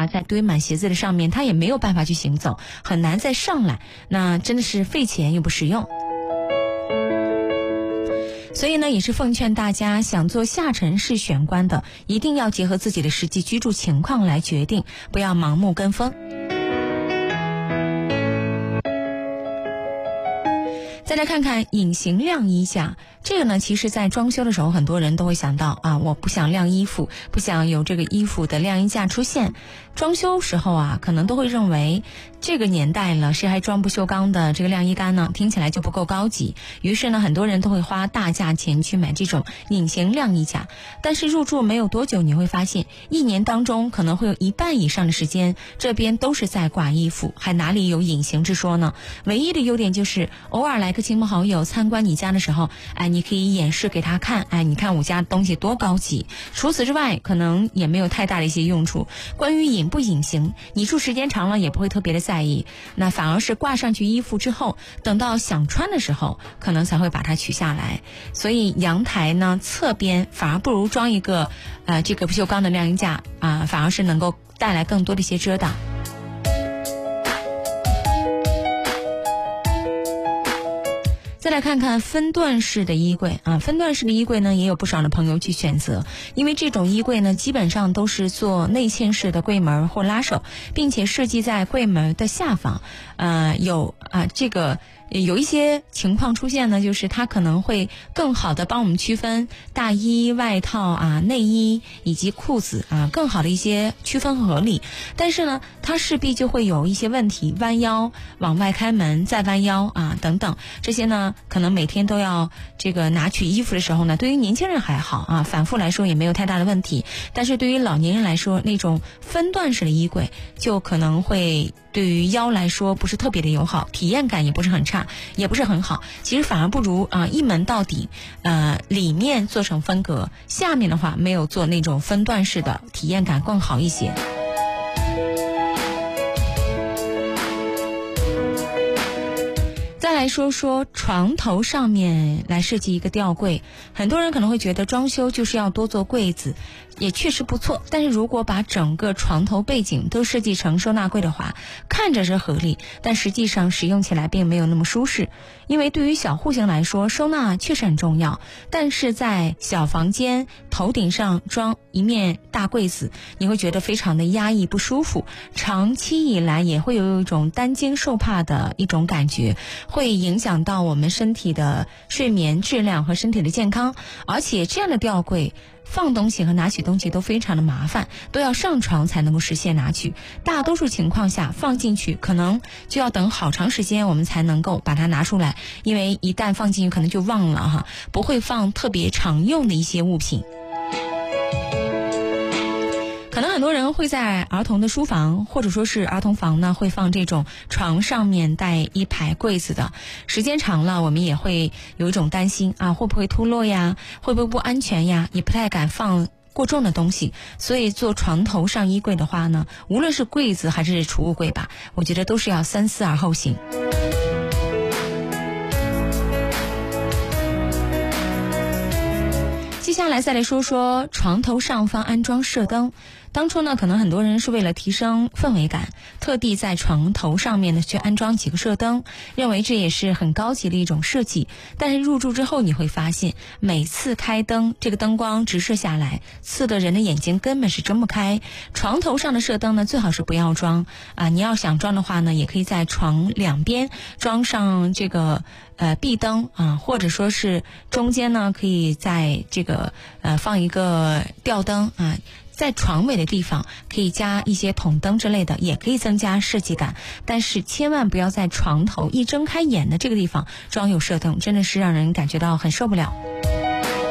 在堆满鞋子的上面，它也没有办法去行走，很难再上来，那真的是费钱又不实用。所以呢，也是奉劝大家想做下沉式玄关的，一定要结合自己的实际居住情况来决定，不要盲目跟风。再来看看隐形晾衣架，这个呢，其实在装修的时候很多人都会想到啊，我不想晾衣服，不想有这个衣服的晾衣架出现。装修时候啊，可能都会认为这个年代了，谁还装不锈钢的这个晾衣杆呢？听起来就不够高级。于是呢，很多人都会花大价钱去买这种隐形晾衣架。但是入住没有多久，你会发现一年当中可能会有一半以上的时间，这边都是在挂衣服，还哪里有隐形之说呢？唯一的优点就是偶尔来个亲朋好友参观你家的时候，你可以演示给他看，你看我家东西多高级。除此之外，可能也没有太大的一些用处。关于隐不隐形，你住时间长了也不会特别的在意，那反而是挂上去衣服之后，等到想穿的时候，可能才会把它取下来。所以阳台呢侧边反而不如装一个这个不锈钢的晾衣架反而是能够带来更多的一些遮挡。再来看看分段式的衣柜分段式的衣柜呢，也有不少的朋友去选择，因为这种衣柜呢，基本上都是做内嵌式的柜门或拉手，并且设计在柜门的下方，有一些情况出现呢，就是它可能会更好的帮我们区分大衣、外套内衣以及裤子更好的一些区分合理。但是呢，它势必就会有一些问题，弯腰往外开门，再弯腰等等，这些呢可能每天都要这个拿取衣服的时候呢，对于年轻人还好反复来说也没有太大的问题。但是对于老年人来说，那种分段式的衣柜就可能会对于腰来说不是特别的友好，体验感也不是很差，也不是很好。其实反而不如一门到底，里面做成分隔，下面的话没有做那种分段式的，体验感更好一些。再来说说床头上面来设计一个吊柜，很多人可能会觉得装修就是要多做柜子，也确实不错，但是如果把整个床头背景都设计成收纳柜的话，看着是合理，但实际上使用起来并没有那么舒适。因为对于小户型来说，收纳确实很重要，但是在小房间头顶上装一面大柜子，你会觉得非常的压抑不舒服，长期以来也会有一种担惊受怕的一种感觉，会影响到我们身体的睡眠质量和身体的健康。而且这样的吊柜放东西和拿取东西都非常的麻烦，都要上床才能够实现拿取，大多数情况下放进去可能就要等好长时间我们才能够把它拿出来，因为一旦放进去可能就忘了不会放特别常用的一些物品。可能很多人会在儿童的书房或者说是儿童房呢，会放这种床上面带一排柜子的，时间长了我们也会有一种担心会不会脱落呀，会不会不安全呀，也不太敢放过重的东西。所以做床头上衣柜的话呢，无论是柜子还是储物柜吧，我觉得都是要三思而后行。接下来再来说说床头上方安装射灯。当初呢，可能很多人是为了提升氛围感，特地在床头上面呢去安装几个射灯，认为这也是很高级的一种设计。但是入住之后你会发现，每次开灯，这个灯光直射下来，刺得人的眼睛根本是睁不开。床头上的射灯呢，最好是不要装你要想装的话呢，也可以在床两边装上这个壁灯或者说是中间呢，可以在这个放一个吊灯在床尾的地方可以加一些筒灯之类的，也可以增加设计感。但是千万不要在床头一睁开眼的这个地方装有射灯，真的是让人感觉到很受不了。